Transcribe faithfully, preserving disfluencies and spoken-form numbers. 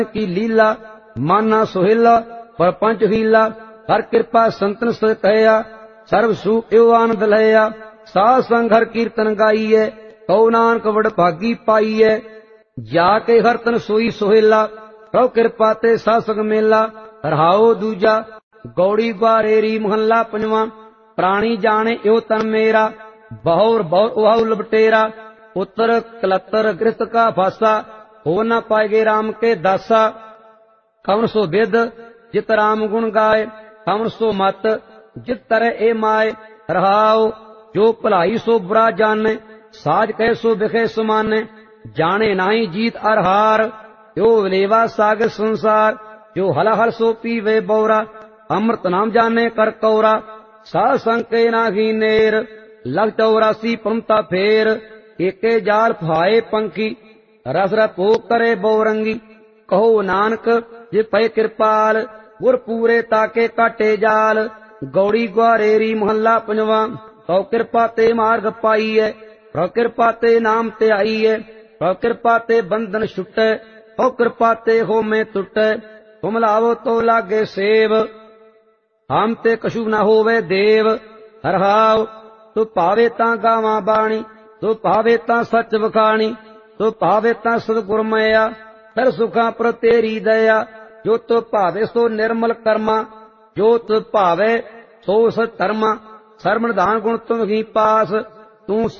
की लीला माना सुहेला परपंच हीला हर कृपा संतन से कहया सर्व सुख एवं आनंद लया साध संग हर कीर्तन गाइए कौ नानक वड भागी पाइए जाके हर तन सोई सुहेला प्रभु कृपा ते साध संग मेला रहाओ दूजा गौड़ी ग्वारेरी महला पंजवा प्राणी जाने यो तन मेरा बहुर बहुत उहाउ लपटेरा पुत्र कलतर गृहस्थ का फासा हो न पाएगे राम के दासा कवन सो विद जित राम गुण गाय कवन सो मत जित तरह ए माय रहाओ जो भलाई सो बुरा जाने साज कह सो बिखे समाने जाने नाही जीत अर हार यो लेवा सागर संसार जो हला हल सो पीवे बौरा अमृत नाम जाने कर कौरा सा संके नाही नेर लग चौरासी पंता फेर एके जाल फाए पंखी रस रपो करे बहुरंगी कहो नानक जे पै कृपाल गुर पूरे ताके काटे जाल गौड़ी ग्वारेरी महला पंजवा तो कृपा ते मार्ग पाईए प्रभु कृपा ते नाम ते आईए प्रभु कृपा ते बंधन छुटे हो कृपा ते हो में टुटे तुम लावो तो लागे सेव हम ते कछु न होवे देव हरहाव तू पावे तां गावा बाणी तू पावे तां सच वखाणी तू पावे तां सतगुर मया तर सुखा पर तेरी दया जो तू भावे सो निर्मल कर्मा जो तू भावे सो सत धर्मा सर्वनिधान गुण तुम ही पास तू